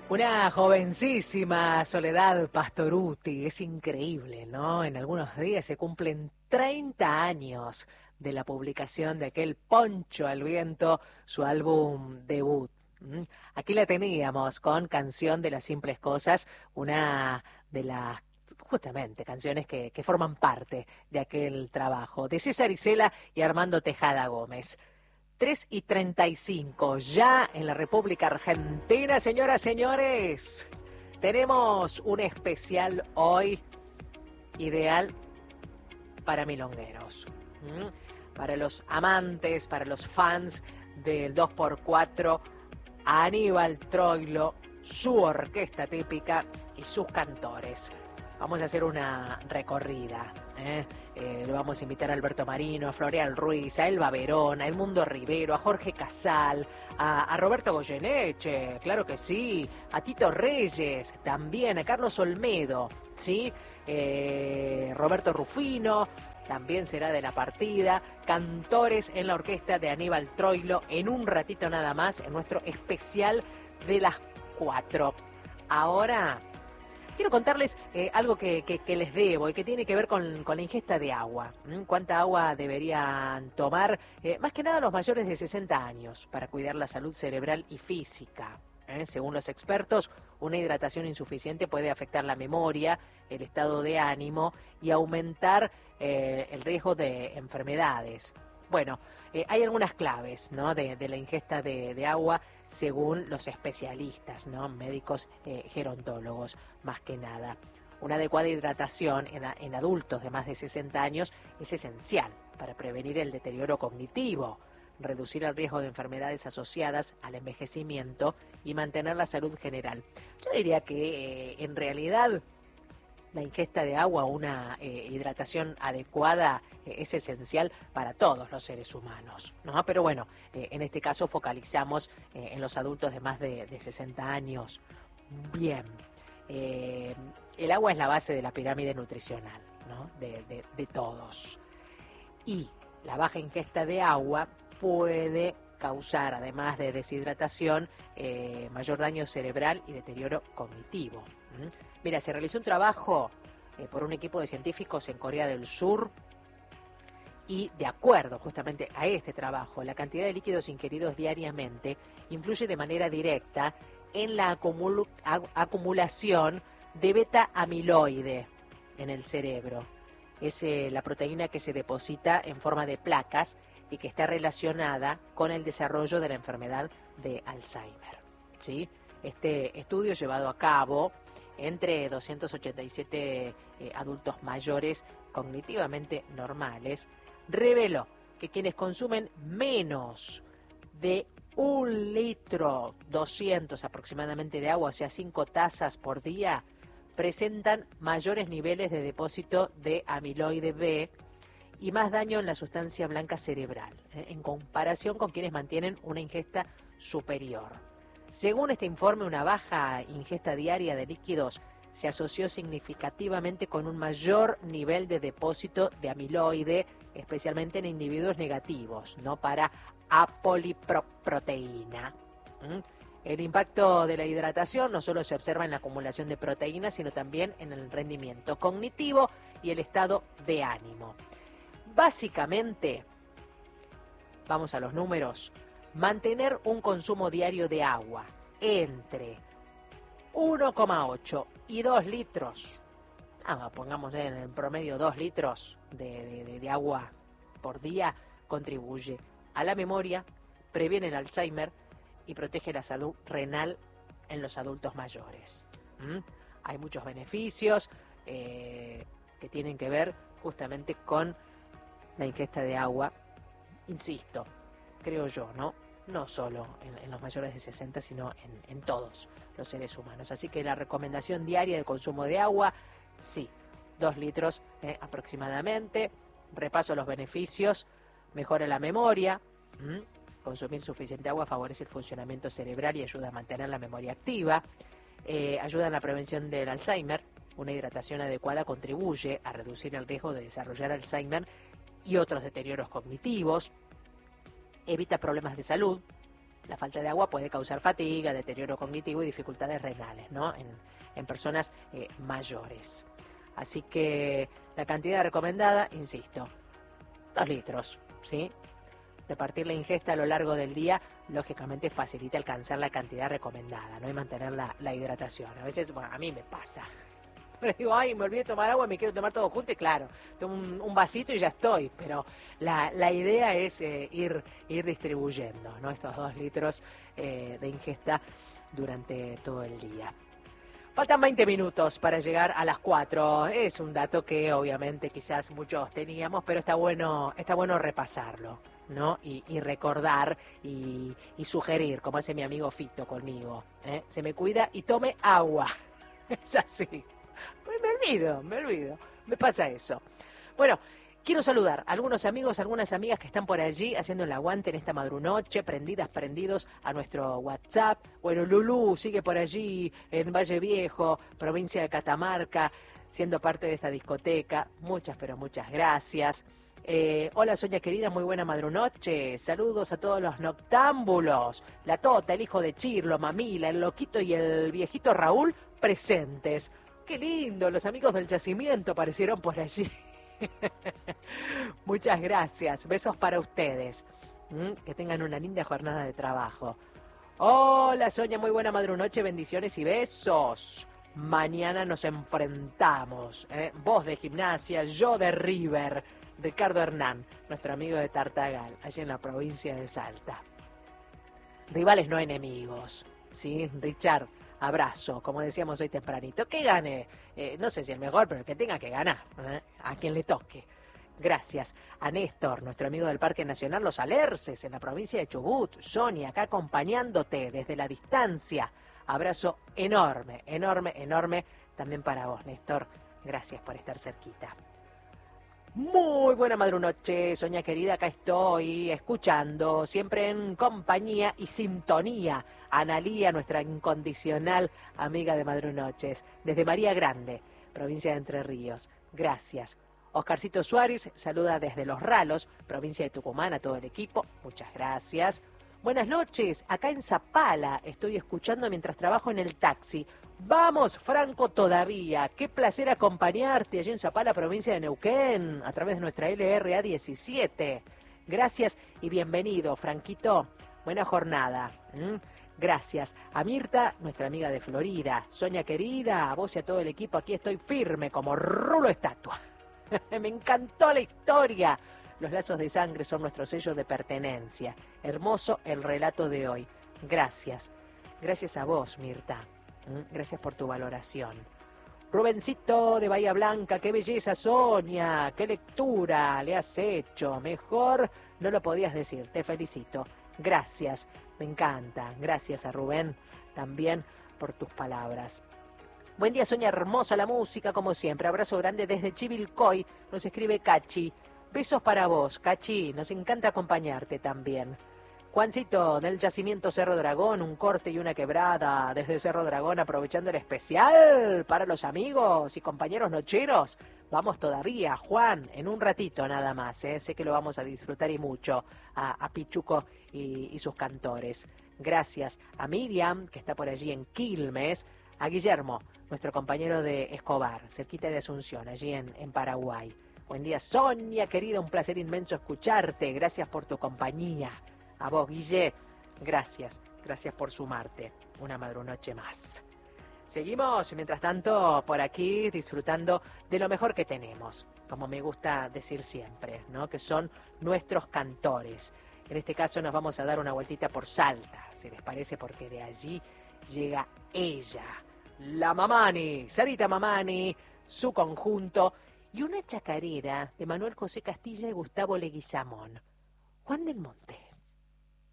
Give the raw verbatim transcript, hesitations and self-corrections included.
Una jovencísima Soledad Pastorutti, es increíble, ¿no? En algunos días se cumplen treinta años de la publicación de aquel Poncho al Viento, su álbum debut. ¿Mm? Aquí la teníamos con Canción de las Simples Cosas, una de las justamente canciones que, que forman parte de aquel trabajo, de César Isela y Armando Tejada Gómez. tres y treinta y cinco, ya en la República Argentina, señoras, señores. Tenemos un especial hoy ideal para milongueros, ¿Mm? para los amantes, para los fans del dos por cuatro, Aníbal Troilo, su orquesta típica y sus cantores. Vamos a hacer una recorrida, ¿eh? Eh, lo vamos a invitar a Alberto Marino, a Floreal Ruiz, a Elba Verón, a Edmundo Rivero, a Jorge Casal, a, a Roberto Goyeneche, claro que sí, a Tito Reyes, también a Carlos Olmedo, ¿sí? Eh, Roberto Rufino, también será de la partida, cantores en la orquesta de Aníbal Troilo, en un ratito nada más, en nuestro especial de las cuatro. Ahora quiero contarles eh, algo que, que, que les debo y que tiene que ver con, con la ingesta de agua. ¿Mm? ¿Cuánta agua deberían tomar? Eh, más que nada los mayores de sesenta años para cuidar la salud cerebral y física. ¿eh? Según los expertos, una hidratación insuficiente puede afectar la memoria, el estado de ánimo y aumentar eh, el riesgo de enfermedades. Bueno, eh, hay algunas claves, ¿no? de, de la ingesta de, de agua según los especialistas, ¿no? médicos eh, gerontólogos, más que nada. Una adecuada hidratación en, en adultos de más de sesenta años es esencial para prevenir el deterioro cognitivo, reducir el riesgo de enfermedades asociadas al envejecimiento y mantener la salud general. Yo diría que eh, en realidad la ingesta de agua, una eh, hidratación adecuada eh, es esencial para todos los seres humanos, ¿no? Pero bueno, eh, en este caso focalizamos eh, en los adultos de más de, de sesenta años. Bien, eh, el agua es la base de la pirámide nutricional, ¿no? de, de, de todos. Y la baja ingesta de agua puede causar, además de deshidratación, eh, mayor daño cerebral y deterioro cognitivo. ¿Mm? Mira, se realizó un trabajo eh, por un equipo de científicos en Corea del Sur y de acuerdo justamente a este trabajo, la cantidad de líquidos ingeridos diariamente influye de manera directa en la acumul acumulación de beta-amiloide en el cerebro. Es eh, la proteína que se deposita en forma de placas y que está relacionada con el desarrollo de la enfermedad de Alzheimer. ¿Sí? Este estudio llevado a cabo entre doscientos ochenta y siete eh, adultos mayores cognitivamente normales reveló que quienes consumen menos de un litro doscientos aproximadamente de agua, o sea, cinco tazas por día, presentan mayores niveles de depósito de amiloide B y más daño en la sustancia blanca cerebral, ¿eh? en comparación con quienes mantienen una ingesta superior. Según este informe, una baja ingesta diaria de líquidos se asoció significativamente con un mayor nivel de depósito de amiloide, especialmente en individuos negativos, no para apoliproteína. ¿Mm? El impacto de la hidratación no solo se observa en la acumulación de proteínas, sino también en el rendimiento cognitivo y el estado de ánimo. Básicamente, vamos a los números, mantener un consumo diario de agua entre uno coma ocho y dos litros, ah, pongamos en el promedio dos litros de, de, de agua por día, contribuye a la memoria, previene el Alzheimer y protege la salud renal en los adultos mayores. ¿Mm? Hay muchos beneficios eh, que tienen que ver justamente con la ingesta de agua, insisto, creo yo, ¿no? No solo en, en los mayores de sesenta, sino en, en todos los seres humanos. Así que la recomendación diaria de consumo de agua, sí, dos litros eh, aproximadamente. Repaso los beneficios, mejora la memoria. ¿Mm? Consumir suficiente agua favorece el funcionamiento cerebral y ayuda a mantener la memoria activa. Eh, ayuda en la prevención del Alzheimer. Una hidratación adecuada contribuye a reducir el riesgo de desarrollar Alzheimer y otros deterioros cognitivos. Evita problemas de salud, La falta de agua puede causar fatiga, deterioro cognitivo y dificultades renales, ¿no? En, en personas eh, mayores. Así que la cantidad recomendada, insisto, dos litros, ¿sí? Repartir la ingesta a lo largo del día, lógicamente facilita alcanzar la cantidad recomendada, ¿no? Y mantener la, la hidratación. A veces, bueno, a mí me pasa. Pero digo, ay, me olvidé de tomar agua, me quiero tomar todo junto y claro, tomo un, un vasito y ya estoy. Pero la, la idea es eh, ir, ir distribuyendo, ¿no? Estos dos litros eh, de ingesta durante todo el día. Faltan veinte minutos para llegar a las cuatro. Es un dato que obviamente quizás muchos teníamos, pero está bueno, está bueno repasarlo, ¿no? Y, y recordar y, y sugerir, como hace mi amigo Fito conmigo, ¿eh? Se me cuida y tome agua. Es así. Pues me olvido, me olvido. Me pasa eso. Bueno, quiero saludar a algunos amigos, algunas amigas que están por allí haciendo el aguante en esta madrunoche, prendidas, prendidos a nuestro WhatsApp. Bueno, Lulú sigue por allí en Valle Viejo, provincia de Catamarca, siendo parte de esta discoteca. Muchas, pero muchas gracias. Eh, hola Sonia querida, muy buena madrunoche. Saludos a todos los noctámbulos. La Tota, el hijo de Chirlo, Mamila, el loquito y el viejito Raúl presentes. Qué lindo, los amigos del yacimiento aparecieron por allí. Muchas gracias, besos para ustedes. ¿Mm? Que tengan una linda jornada de trabajo. Hola Sonia, muy buena madrunoche, bendiciones y besos. Mañana nos enfrentamos, ¿eh? Vos de Gimnasia, yo de River. Ricardo Hernán, nuestro amigo de Tartagal, allí en la provincia de Salta. Rivales no enemigos, ¿sí? Richard, abrazo, como decíamos hoy tempranito. Que gane, eh, no sé si el mejor, pero el que tenga que ganar, ¿eh? A quien le toque. Gracias a Néstor, nuestro amigo del Parque Nacional Los Alerces, en la provincia de Chubut. Sonia, acá acompañándote desde la distancia. Abrazo enorme, enorme, enorme también para vos, Néstor. Gracias por estar cerquita. Muy buena madrunoche, Sonia querida, acá estoy escuchando, siempre en compañía y sintonía. Analía, nuestra incondicional amiga de madrunoches, desde María Grande, provincia de Entre Ríos. Gracias. Oscarcito Suárez saluda desde Los Ralos, provincia de Tucumán, a todo el equipo. Muchas gracias. Buenas noches, acá en Zapala estoy escuchando mientras trabajo en el taxi. Vamos, Franco, todavía. Qué placer acompañarte allí en Zapala, provincia de Neuquén, a través de nuestra L R A diecisiete. Gracias y bienvenido, Franquito. Buena jornada. ¿Mm? Gracias. A Mirta, nuestra amiga de Florida. Sonia querida, a vos y a todo el equipo, aquí estoy firme como rulo estatua. Me encantó la historia. Los lazos de sangre son nuestro sello de pertenencia. Hermoso el relato de hoy. Gracias. Gracias a vos, Mirta. Gracias por tu valoración. Rubencito de Bahía Blanca, qué belleza, Sonia, qué lectura le has hecho. Mejor no lo podías decir, te felicito. Gracias, me encanta. Gracias a Rubén también por tus palabras. Buen día, Sonia, hermosa la música, como siempre. Abrazo grande desde Chivilcoy, nos escribe Cachi. Besos para vos, Cachi, nos encanta acompañarte también. Juancito, del yacimiento Cerro Dragón, un corte y una quebrada desde Cerro Dragón, aprovechando el especial para los amigos y compañeros nocheros. Vamos todavía, Juan, en un ratito nada más, ¿eh? Sé que lo vamos a disfrutar y mucho, a, a Pichuco y, y sus cantores. Gracias a Miriam, que está por allí en Quilmes, a Guillermo, nuestro compañero de Escobar, cerquita de Asunción, allí en, en Paraguay. Buen día, Sonia, querida, un placer inmenso escucharte, gracias por tu compañía. A vos, Guille, gracias, gracias por sumarte una madrunoche más. Seguimos, mientras tanto, por aquí disfrutando de lo mejor que tenemos, como me gusta decir siempre, ¿no? Que son nuestros cantores. En este caso nos vamos a dar una vueltita por Salta, si les parece, porque de allí llega ella, la Mamani, Sarita Mamani, su conjunto, y una chacarera de Manuel José Castilla y Gustavo Leguizamón, Juan del Monte.